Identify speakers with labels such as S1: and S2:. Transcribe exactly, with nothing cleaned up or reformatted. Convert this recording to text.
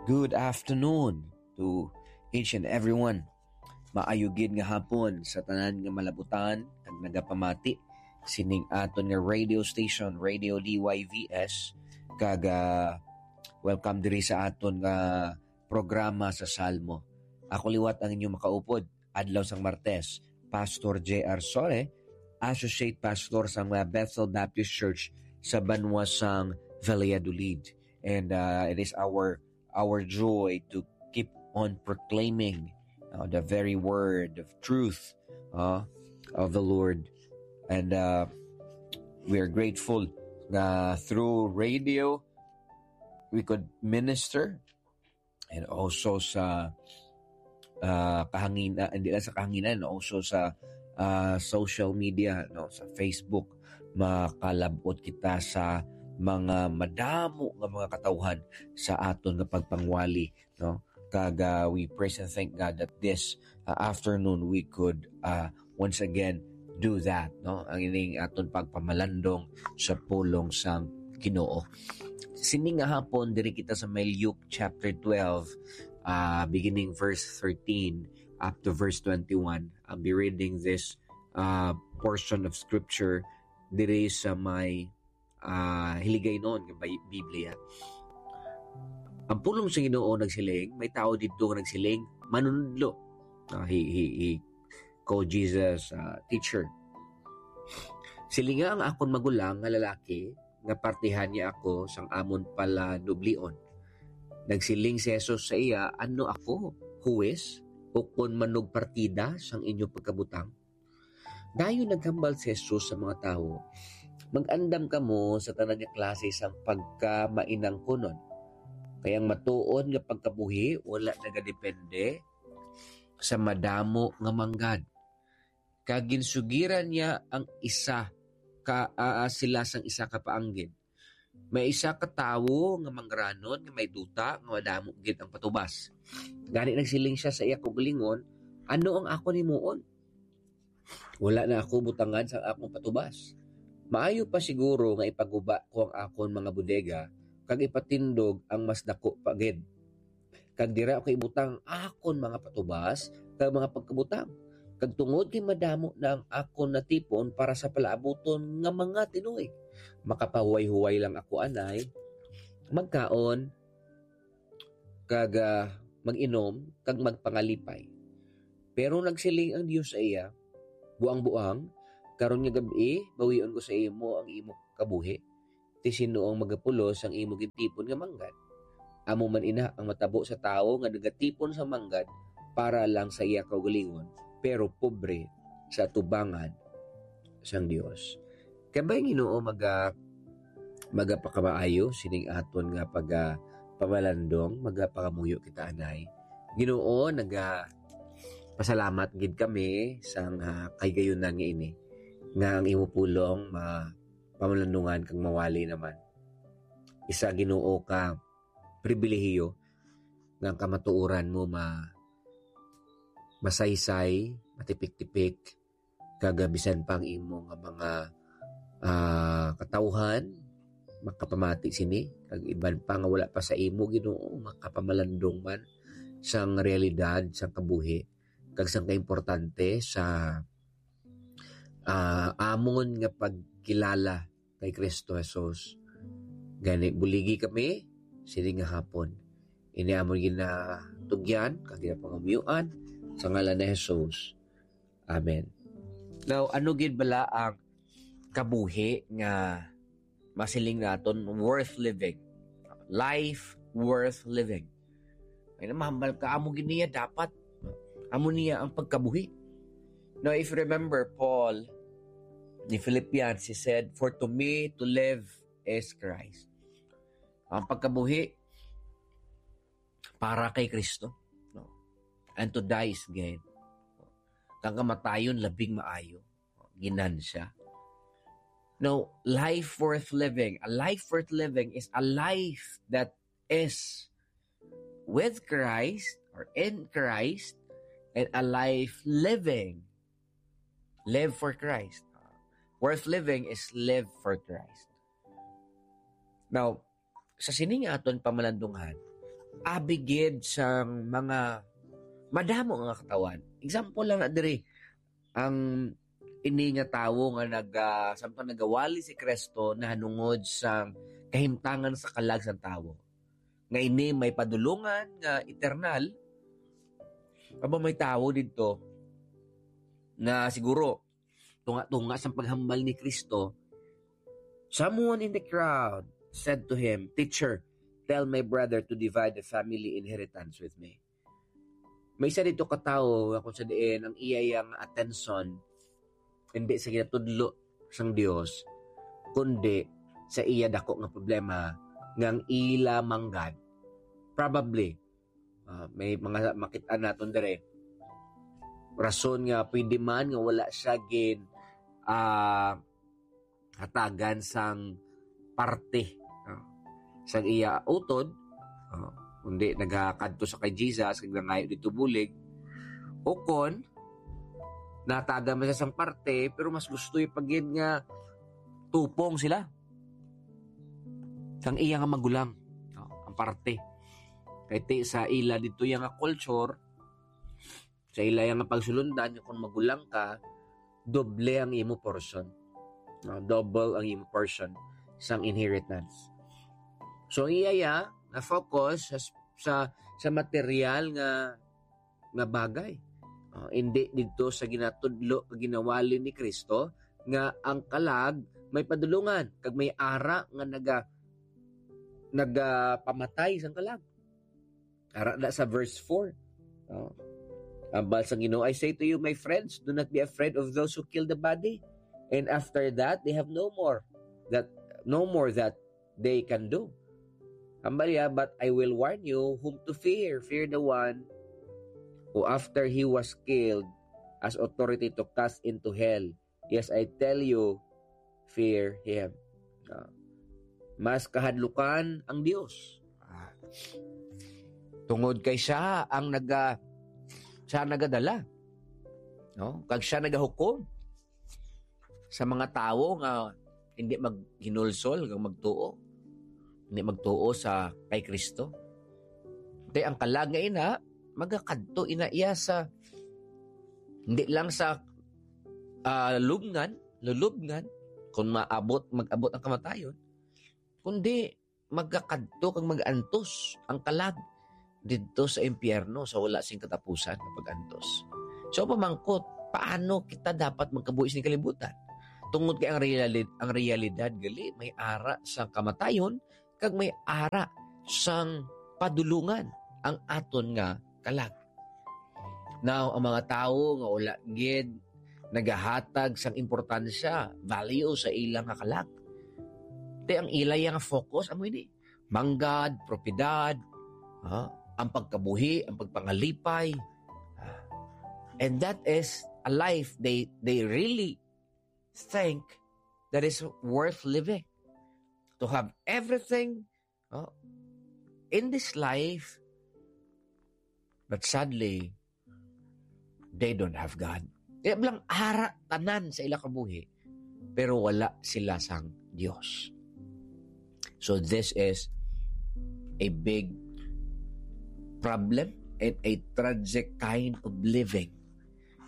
S1: Good afternoon to each and everyone. Maayugid nga hapon sa tanan nga malabutan kag nagapamati sining aton nga radio station, Radio D Y V S, kag uh, welcome diri sa aton nga programa sa Salmo. Ako liwat ang inyong makaupod adlaw sang Martes, Pastor J R Sore, Associate Pastor sa mga Bethel Baptist Church sa Banwasang Valladolid. And uh, it is our our joy to keep on proclaiming uh, the very word of truth uh, of the Lord. And uh, we are grateful na through radio we could minister, and also sa uh, kahanginan, hindi lang sa kahanginan, also sa uh, social media, no, sa Facebook, makalabot kita sa mga madamo nga mga katawhan sa aton nga pagpangwali, no. Kag uh, we praise and thank God that this uh, afternoon we could uh, once again do that, no, ang ining aton pagpamalandong sa pulong sang Ginoo. Sining nga hapon diri kita sa may Luke chapter twelve, uh, beginning verse thirteen up to verse twenty-one. I'll be reading this uh, portion of scripture diri sa may Uh, hiligay noon ng Biblia. Ang pulong sa Ginoo nagsiling, may tao dito nagsiling, manunudlo. Uh, he, he, he called Jesus uh, teacher. Silinga ang akon magulang nga lalaki, nga partihan niya ako sang amon pala nublion. Nagsiling si Jesus sa iya, ano ako, huwes, o kon manog partida sang inyo pagkabutang? Dayon naghambal si Jesus sa mga tao, mag-andam ka mo sa tanan nga klase sang pagka-mainang kunon. Kayang matuon nga pagkabuhi, wala nagadepende sa madamo nga manggad. Kaginsugiran niya ang isa, ka, uh, sila sang isa ka paanggid. May isa ka tawo nga mangranon, nga may duta, nga madamo gid ang patubas. Gani nagsiling siya sa iya kugulingon, ano ang ako ni muon? Wala na ako butangan sa akong patubas. Maayo pa siguro nga ipaguba ko ang akon mga bodega kag ipatindog ang mas dako pagid. Kag dira ako ibutang akon mga patubas kag mga pagkabutang. Kag tungod kay madamo na ang akon natipon para sa palaabuton nga mga tinuig. Makapahuway-huway lang ako anay, magkaon, kag uh, mag-inom, kag magpangalipay. Pero nagsiling ang Dios sa iya, buang-buang, karon nga gabi, bawion ko sa imo ang imo kabuhi. Ti sino ang magapulos ang imo gitipon nga manggad? Amo man ina ang matabo sa tawo nga nagatipon sa manggad para lang sa iya kaugalingon, pero pobre sa tubangan sang Dios. Kaya Ginoo maga magapakabaayo sining aton nga pag pamalandong, magapakamuyo kita anay. Ginoo naga pasalamat gid kami sang uh, kay gayunan nga ini, nga ang imo pulong ma pamalandungan kang mawali naman. Isa Ginoo ka pribilehiyo nga kamatuoran mo ma masaysay, matipik-tipik, kagabisan pang imo nga mga uh, katawhan makapamati sini, kag iban pa nga wala pa sa imo Ginoo makapamalandong man sang realidad sang kabuhi, kag sang kaimportante sa Uh, amon nga pagkilala kay Kristo Jesus. Gani buligi kami sini nga hapon. Ini amon ginatugyan kag pangamuyuan sa ngalan ni Jesus. Amen. Now, ano gid bala ang kabuhi nga masiling naton worth living? Life worth living. Ay namahambal ka amo gid niya dapat amo niya ang pagkabuhi. Now, if you remember Paul ni Philippians, he said, for to me to live is Christ. Ang pagkabuhi para kay Kristo, no? And to die is gain. Kang kamatayon labing maayo, ginan siya. No, life worth living. A life worth living is a life that is with Christ or in Christ, and a life living. Live for Christ. Worth living is live for Christ. Now, sa sining aton pamalandungan, abigid sa mga madamo nga katawan. Example lang na diri, ang ini nga tawo nga nag uh, samtang nagawali si Kristo na hanungod sa kahimtangan sa kalag sa tawo. Nga ini may padulungan nga eternal, aba may tawo dito na siguro tunga-tunga sa paghambal ni Kristo. Someone in the crowd said to him, "Teacher, tell my brother to divide the family inheritance with me." May isa dito katao kung sa diin ang iyayang attention hindi sa ginatudlo sang Dios kundi sa iya dako nga problema ngang ila manggad. Probably uh, may mga makita naton dire rason nga pwede man nga wala siya gin uh, hatagan sang parte uh, sang iya utod uh, kundi nagakadto sa kay Jesus kag nangayo dito bulig o kon nataga man sa sang parte pero mas gusto ipagid nga tupong sila sang iya nga magulang uh, ang parte kay ti sa ila dito yang nga culture sa ila yang nga pagsulundan kung magulang ka doble ang imo portion uh, double ang imo portion sang inheritance. So iyaya na focus sa sa, sa material nga nga bagay. Uh, hindi dito sa ginatudlo ginawali ni Kristo nga ang kalag may padulungan kag may ara nga naga nagapamatay sang kalag. Ara na sa verse four. Uh, Ambal sang Ginoo, I say to you, my friends, do not be afraid of those who kill the body, and after that they have no more that no more that they can do. Ambal ya, but I will warn you whom to fear. Fear the one who after he was killed has authority to cast into hell. Yes, I tell you, fear him. Uh, mas kahadlukan ang Dios. Ah. Tungod kay siya ang naga siya nagadala. No? Kag siya nagahukom sa mga tao nga hindi maghinulsol kag magtuo. Hindi magtuo sa kay Kristo. Tay ang kalag nga ina magakadto ina iya sa hindi lang sa uh, lubngan, lulubngan kung maabot mag-abot ang kamatayon, kundi magakadto kag mag-antos ang kalag dito sa impyerno sa wala sing katapusan na pag-antos. So pamangkot, paano kita dapat magkabuhis ni kalibutan? Tungod kay ang realidad, ang realidad gali may ara sa kamatayon kag may ara sang padulungan ang aton nga kalag. Now, ang mga tao nga wala gid nagahatag sang importansya, value sa ilang nga kalag. Te ang ilay nga focus amo ini manggad, propiedad, ha? Ang pagkabuhi, ang pagpangalipay. And that is a life they they really think that is worth living. To have everything oh, in this life, but sadly, they don't have God. Kaya bilang ara tanan sa ilang kabuhi, pero wala sila sang Diyos. So this is a big problem and a tragic kind of living